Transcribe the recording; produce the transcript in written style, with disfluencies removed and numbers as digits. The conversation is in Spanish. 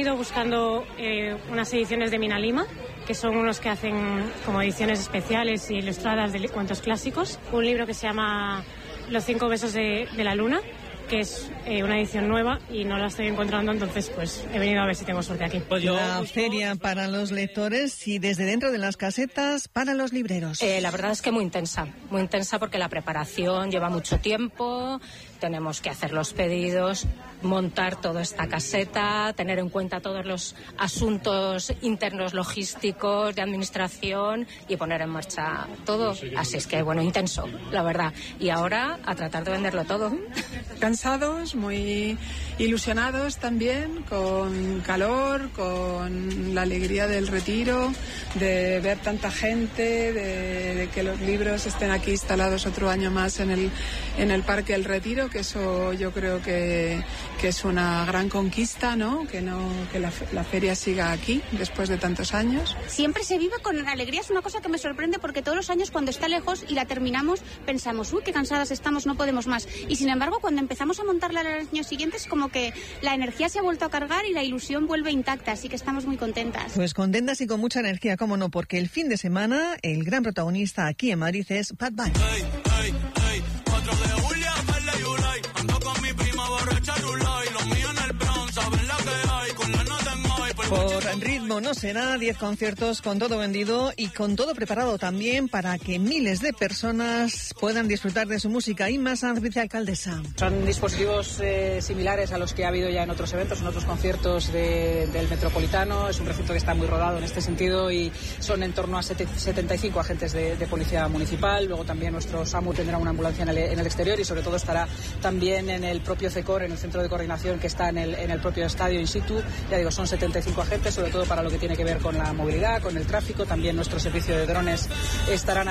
ido buscando unas ediciones de Minalima, que son unos que hacen como ediciones especiales y ilustradas de cuentos clásicos. Un libro que se llama Los 5 besos de la luna, que es una edición nueva y no la estoy encontrando, entonces pues he venido a ver si tengo suerte aquí. La feria para los lectores y desde dentro de las casetas para los libreros. La verdad es que muy intensa porque la preparación lleva mucho tiempo, tenemos que hacer los pedidos, montar toda esta caseta, tener en cuenta todos los asuntos internos logísticos, de administración y poner en marcha todo. Así es que, bueno, intenso, la verdad. Y ahora a tratar de venderlo todo. Cansados, muy ilusionados también, con calor, con la alegría del retiro, de ver tanta gente, de que los libros estén aquí instalados otro año más en el Parque El Retiro, que eso yo creo que es una gran conquista, ¿no? Que la feria siga aquí después de tantos años. Siempre se vive con alegría, es una cosa que me sorprende porque todos los años cuando está lejos y la terminamos pensamos, uy, qué cansadas estamos, no podemos más. Y sin embargo, cuando empezamos a montarla al año siguiente es como que la energía se ha vuelto a cargar y la ilusión vuelve intacta, así que estamos muy contentas. Pues contentas y con mucha energía, cómo no, porque el fin de semana el gran protagonista aquí en Madrid es Bad Bunny. Por ritmo no será, 10 conciertos con todo vendido y con todo preparado también para que miles de personas puedan disfrutar de su música. Inma Sanz, vicealcaldesa. Son dispositivos similares a los que ha habido ya en otros eventos, en otros conciertos del Metropolitano. Es un recinto que está muy rodado en este sentido y son en torno a 75 agentes de policía municipal. Luego también nuestro SAMU tendrá una ambulancia en el exterior y sobre todo estará también en el propio CECOR, en el centro de coordinación que está en el propio estadio in situ. Ya digo, son 75 agentes, sobre todo para lo que tiene que ver con la movilidad, con el tráfico. También nuestro servicio de drones estarán